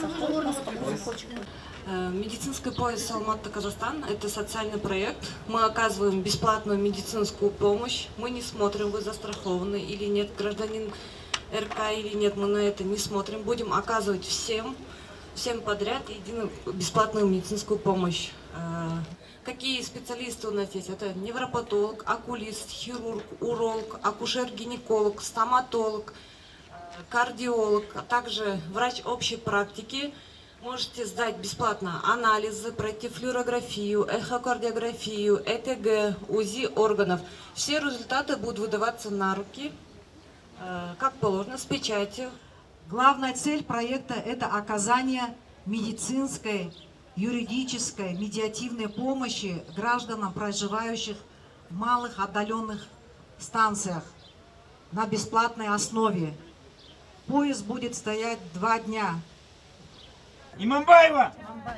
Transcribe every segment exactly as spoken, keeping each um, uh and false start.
Медицинский пояс Алматы, Казахстан – это социальный проект. Мы оказываем бесплатную медицинскую помощь. Мы не смотрим, вы застрахованы или нет, гражданин РК или нет, мы на это не смотрим. Будем оказывать всем, всем подряд единую бесплатную медицинскую помощь. Какие специалисты у нас есть? Это невропатолог, окулист, хирург, уролог, акушер-гинеколог, стоматолог, кардиолог, а также врач общей практики. Можете сдать бесплатно анализы, пройти флюорографию, эхокардиографию, ЭТГ, УЗИ органов. Все результаты будут выдаваться на руки, как положено, с печатью. Главная цель проекта – это оказание медицинской, юридической, медиативной помощи гражданам, проживающих в малых отдаленных станциях на бесплатной основе. Поезд будет стоять два дня. Имамбаева!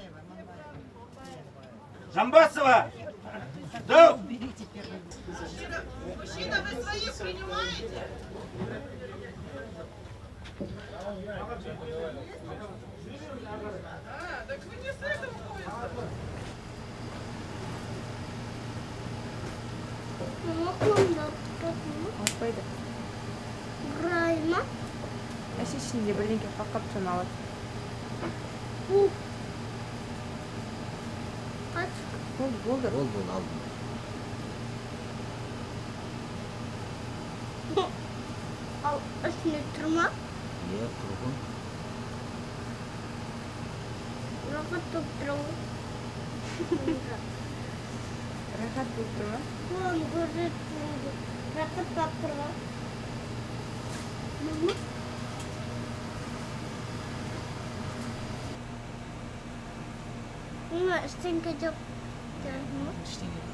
Жамбасова! Да! Мужчина, вы своих принимаете? А, так вы не с этого поезда. Алпайды. Райма. Әсе ішінде бірдеңке қақап соны алады. Kaç? Болды, болды. Ол бол алдым. Al üstüne tırma. Е, тұрғын. Rahat tutturma. Рахат болып тұр ма? Вон көрсетті. Rahat tutturma. Mama. Mama, istediğin yok. Ештеңе